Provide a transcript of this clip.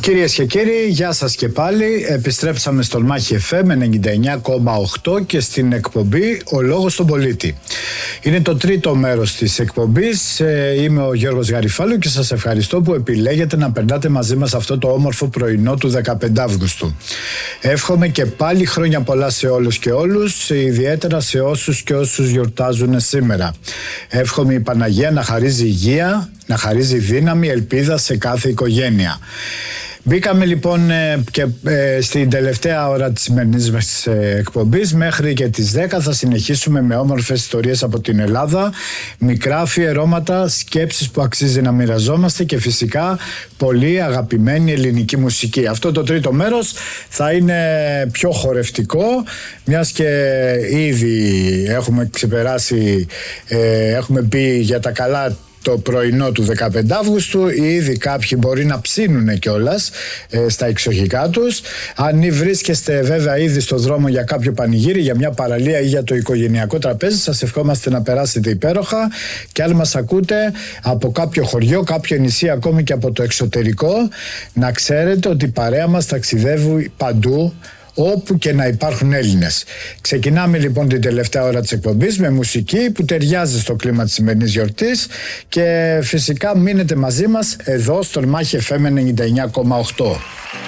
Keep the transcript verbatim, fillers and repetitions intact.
Κυρίες και κύριοι, γεια σας και πάλι. Επιστρέψαμε στο Μάχη εφ εμ ενενήντα εννιά κόμμα οκτώ και στην εκπομπή «Ο Λόγος στον Πολίτη». Είναι το τρίτο μέρος της εκπομπής. Είμαι ο Γιώργος Γαριφάλου και σας ευχαριστώ που επιλέγετε να περνάτε μαζί μας αυτό το όμορφο πρωινό του δεκαπέντε Αυγούστου. Εύχομαι και πάλι χρόνια πολλά σε όλους και όλους, ιδιαίτερα σε όσους και όσους γιορτάζουν σήμερα. Εύχομαι η Παναγία να χαρίζει υγεία, να χαρίζει δύναμη, ελπίδα σε κάθε οικογένεια. Μπήκαμε λοιπόν ε, και ε, στην τελευταία ώρα της σημερινής μας ε, εκπομπής. Μέχρι και τις δέκα θα συνεχίσουμε με όμορφες ιστορίες από την Ελλάδα, μικρά αφιερώματα, σκέψεις που αξίζει να μοιραζόμαστε και φυσικά πολύ αγαπημένη ελληνική μουσική. Αυτό το τρίτο μέρος θα είναι πιο χορευτικό, μιας και ήδη έχουμε ξεπεράσει, ε, έχουμε πει για τα καλά το πρωινό του δεκαπέντε Αυγούστου. Ήδη κάποιοι μπορεί να ψήνουν κιόλας ε, στα εξοχικά τους. Αν βρίσκεστε βέβαια ήδη στο δρόμο για κάποιο πανηγύρι, για μια παραλία ή για το οικογενειακό τραπέζι, σας ευχόμαστε να περάσετε υπέροχα. Και αν μας ακούτε από κάποιο χωριό, κάποιο νησί, ακόμη και από το εξωτερικό, να ξέρετε ότι η παρέα μας ταξιδεύει παντού, όπου και να υπάρχουν Έλληνες. Ξεκινάμε λοιπόν την τελευταία ώρα της εκπομπής με μουσική που ταιριάζει στο κλίμα της σημερινής γιορτής και φυσικά μείνετε μαζί μας εδώ στο Μάχη εφ εμ ενενήντα εννιά κόμμα οκτώ.